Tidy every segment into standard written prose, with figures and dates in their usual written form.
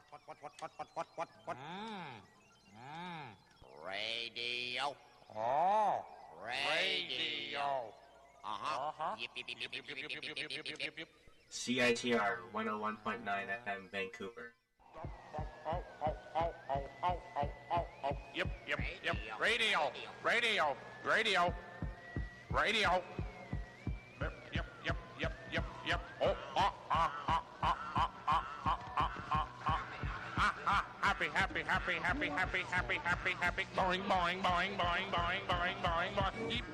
Radio. Oh, Radio. Uh-huh. Yip, yip, yip, yip, yip, yip, yip, yip, yip, yip, yip. CITR 101.9 FM Vancouver. Yep. Radio. Yep. Oh, happy. Boing. Yip.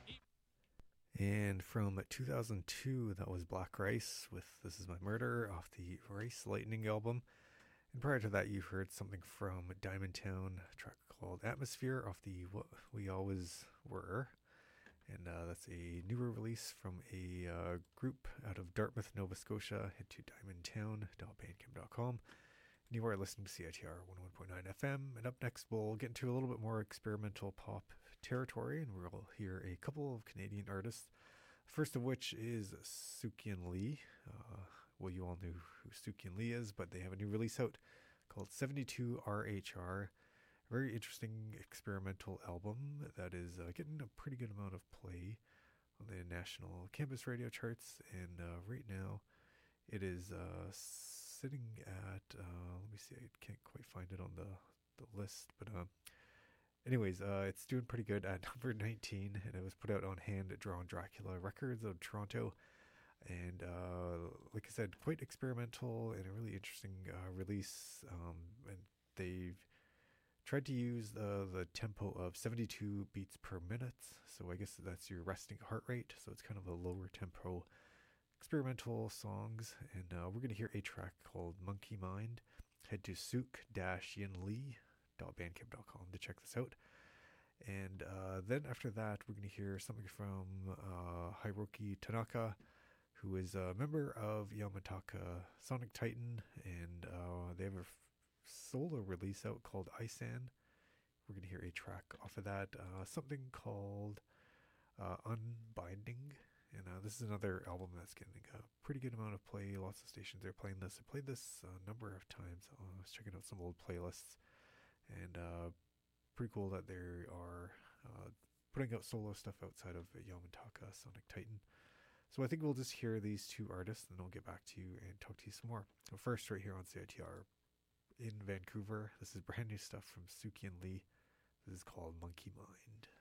And from 2002, that was Black Rice with This Is My Murder off the Rice Lightning album. And prior to that, you heard something from Diamond Town, a track called Atmosphere off the What We Always Were. And that's a newer release from a group out of Dartmouth, Nova Scotia. Head to diamondtown.bandcamp.com. And you are listening to CITR 101.9 FM. And up next, we'll get into a little bit more experimental pop territory, and we'll hear a couple of Canadian artists. First of which is Sukian Lee. Well, you all knew who Sukian Lee is, but they have a new release out called 72RHR. A very interesting experimental album that is getting a pretty good amount of play on the national campus radio charts. And right now, it is sitting at, let me see, I can't quite find it on the list, but anyways, it's doing pretty good at number 19, and it was put out on Hand Drawn Dracula Records of Toronto. And like I said, quite experimental and a really interesting release. And they've tried to use the tempo of 72 beats per minute. So I guess that's your resting heart rate. So it's kind of a lower tempo experimental songs. And we're going to hear a track called Monkey Mind. Head to suk-yinli.bandcamp.com to check this out. And then after that, we're going to hear something from Hiroki Tanaka, who is a member of Yamataka Sonic Titan, and they have a solo release out called Isan. We're going to hear a track off of that, something called Unbinding. And this is another album that's getting a pretty good amount of play. Lots of stations are playing this. I played this a number of times. I was checking out some old playlists, and pretty cool that they are putting out solo stuff outside of Yamataka Sonic Titan. So I think we'll just hear these two artists, and then I'll get back to you and talk to you some more. So first, right here on CITR in Vancouver, this is brand new stuff from Sukian Lee. This is called Monkey Mind.